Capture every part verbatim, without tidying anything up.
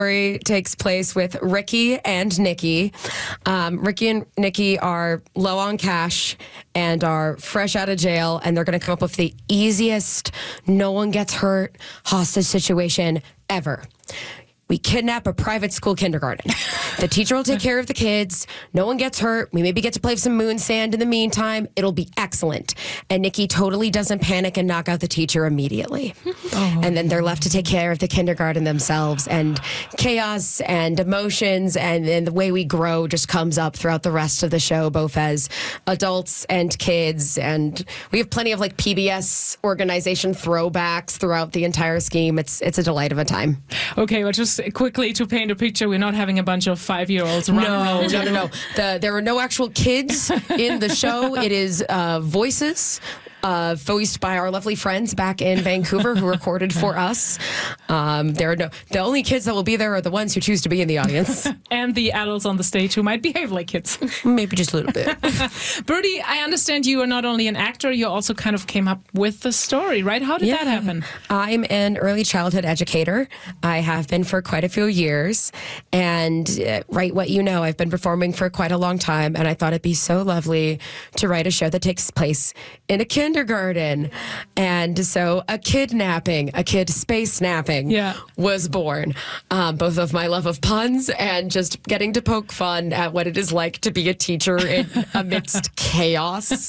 story takes place with Ricky and Nikki. Um, Ricky and Nikki are low on cash and are fresh out of jail, and they're going to come up with the easiest, no one gets hurt hostage situation ever. We kidnap a private school kindergarten. The teacher will take care of the kids. No one gets hurt. We maybe get to play some moon sand in the meantime. It'll be excellent. And Nikki totally doesn't panic and knock out the teacher immediately. Oh. And then they're left to take care of the kindergarten themselves. And chaos and emotions and, and the way we grow just comes up throughout the rest of the show, both as adults and kids. And we have plenty of like P B S organization throwbacks throughout the entire scheme. It's, it's a delight of a time. Okay, well, just quickly to paint a picture, we're not having a bunch of five-year-olds run no, around. No, no, no. The, there are no actual kids in the show. It is uh, voices uh, voiced by our lovely friends back in Vancouver who recorded for us. Um, there are no. The only kids that will be there are the ones who choose to be in the audience. And the adults on the stage who might behave like kids. Maybe just a little bit. Birdie, I understand you are not only an actor, you also kind of came up with the story, right? How did yeah. that happen? I'm an early childhood educator. I have been for quite a few years. And uh, right what you know, I've been performing for quite a long time. And I thought it'd be so lovely to write a show that takes place in a kindergarten. And so a kidnapping, a kid space napping yeah. was born. Um, both of my love of puns and just getting to poke fun at what it is like to be a teacher in, amidst chaos.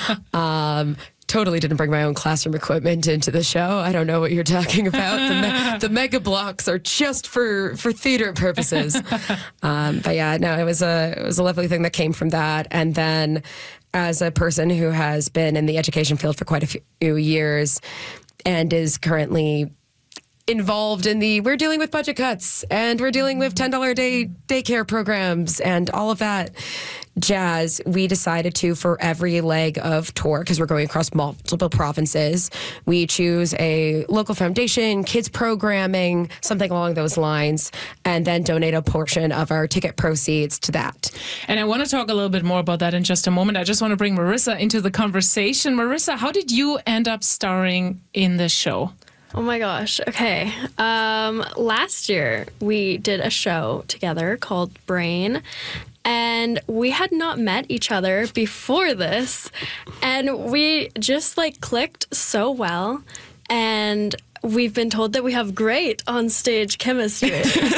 Um, Totally didn't bring my own classroom equipment into the show. I don't know what you're talking about. The, me- the mega blocks are just for, for theater purposes. Um, but yeah, no, it was a it was a lovely thing that came from that. And then, as a person who has been in the education field for quite a few years, and is currently involved in the we're dealing with budget cuts and we're dealing with ten dollars a day daycare programs and all of that jazz, we decided to, for every leg of tour, because we're going across multiple provinces, we choose a local foundation, kids programming, something along those lines, and then donate a portion of our ticket proceeds to that. And I want to talk a little bit more about that in just a moment. I just want to bring Marissa into the conversation. Marissa, how did you end up starring in this show? Oh my gosh. Okay. Um, last year, we did a show together called Brain, and we had not met each other before this, and we just like clicked so well, and we've been told that we have great on-stage chemistry.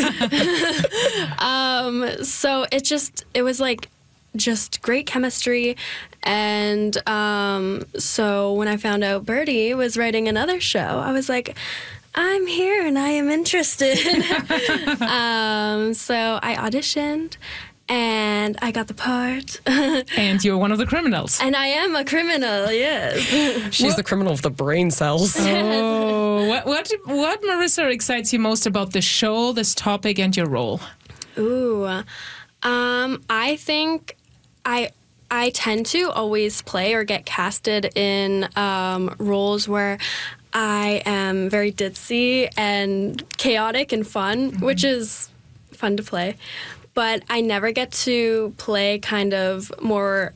um, so it just, it was like just great chemistry. And um, so when I found out Birdie was writing another show, I was like, I'm here and I am interested. um, so I auditioned and I got the part. And you're one of the criminals. And I am a criminal, yes. She's what? the criminal of the brain cells. Oh, what, what, what, Marissa, excites you most about the show, this topic, and your role? Ooh, um, I think I... I tend to always play or get casted in um, roles where I am very ditzy and chaotic and fun, mm-hmm. which is fun to play. But I never get to play kind of more...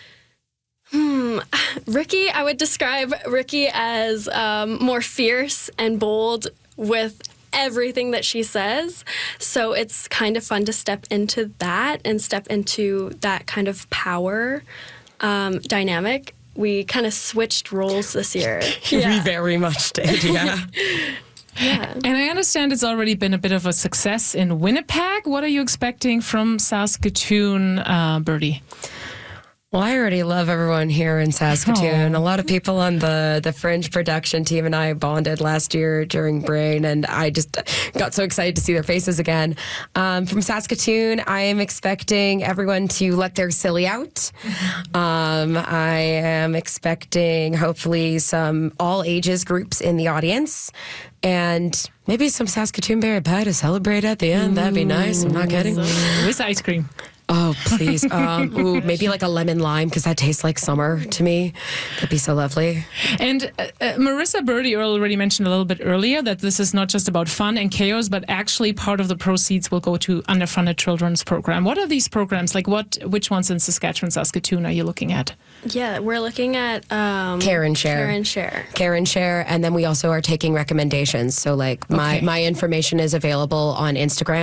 Hmm, Ricky, I would describe Ricky as um, more fierce and bold with everything that she says. So it's kind of fun to step into that and step into that kind of power um, dynamic. We kind of switched roles this year. Yeah. We very much did, yeah. Yeah. And I understand it's already been a bit of a success in Winnipeg. What are you expecting from Saskatoon, uh, Birdie? Well, I already love everyone here in Saskatoon. Oh. A lot of people on the, the Fringe production team and I bonded last year during Brain, and I just got so excited to see their faces again. Um, from Saskatoon, I am expecting everyone to let their silly out. Um, I am expecting, hopefully, some all ages groups in the audience, and maybe some Saskatoon berry pie to celebrate at the end. That'd be nice. I'm not kidding. With ice cream. Oh, please. Um, ooh, maybe like a lemon lime, because that tastes like summer to me. That'd be so lovely. And uh, uh, Marissa, Birdie already mentioned a little bit earlier that this is not just about fun and chaos, but actually part of the proceeds will go to underfunded children's program. What are these programs? Like what? Which ones in Saskatchewan, Saskatoon are you looking at? Yeah, we're looking at um, Care and Share. Care and Share. Care and Share. And then we also are taking recommendations. So like my, okay. my information is available on Instagram.